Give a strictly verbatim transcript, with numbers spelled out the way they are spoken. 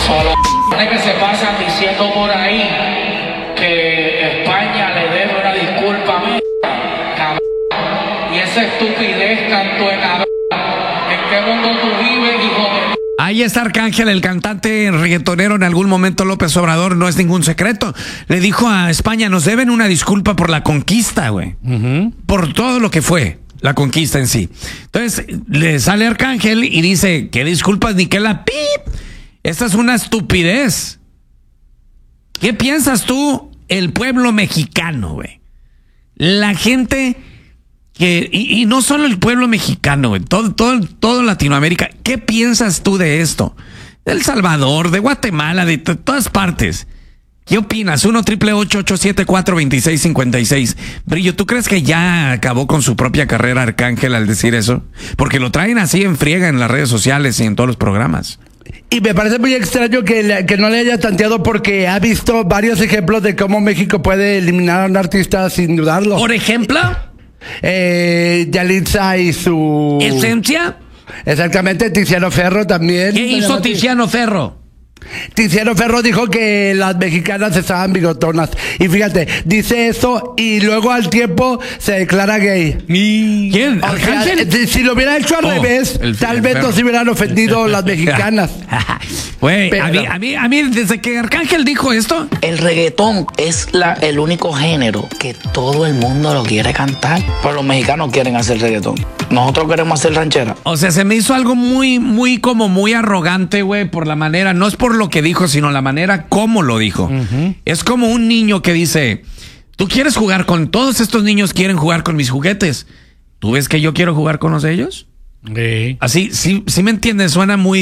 Solo que se pasan diciendo por ahí que España le debe una disculpa a mí, cabrón. Y esa estupidez, canto de cabrón. ¿En qué mundo tú vives, hijo de... Ahí está Arcángel, el cantante reggaetonero. En algún momento López Obrador, no es ningún secreto, le dijo a España: nos deben una disculpa por la conquista, güey. Uh-huh. Por todo lo que fue la conquista en sí. Entonces le sale Arcángel y dice: ¿qué disculpas ni qué la pip? Esta es una estupidez. ¿Qué piensas tú, el pueblo mexicano, güey? La gente que, y, y no solo el pueblo mexicano, güey, todo, todo, todo Latinoamérica. ¿Qué piensas tú de esto? De El Salvador, de Guatemala, de t- todas partes. ¿Qué opinas? uno triple ocho ocho siete cuatro dos seis cinco seis. Brillo, ¿tú crees que ya acabó con su propia carrera Arcángel al decir eso? Porque lo traen así en friega en las redes sociales y en todos los programas. Y me parece muy extraño que, le, que no le haya tanteado, porque ha visto varios ejemplos de cómo México puede eliminar a un artista sin dudarlo. ¿Por ejemplo? Eh, Yalitza y su... ¿Esencia? Exactamente, Tiziano Ferro también. ¿Qué hizo Tiziano Ferro? Tiziano Ferro dijo que las mexicanas estaban bigotonas. Y fíjate, dice eso y luego al tiempo se declara gay. ¿Quién? O sea, si lo hubiera hecho al Oh, revés, el, tal el vez Ferro. no se hubieran ofendido las mexicanas. Güey, Pero- a mí, a, mí, a mí, desde que Arcángel dijo esto, El reggaetón es la, el único género que todo el mundo lo quiere cantar. Pero los mexicanos quieren hacer reggaetón. Nosotros queremos hacer ranchera. o sea, se me hizo algo muy, muy, como muy arrogante, güey, por la manera, no es por lo que dijo, sino la manera como lo dijo. Uh-huh. Es como un niño que dice: tú quieres jugar con, todos estos niños quieren jugar con mis juguetes. ¿Tú ves que yo quiero jugar con los de ellos? Sí. Así, sí, sí me entiendes, suena muy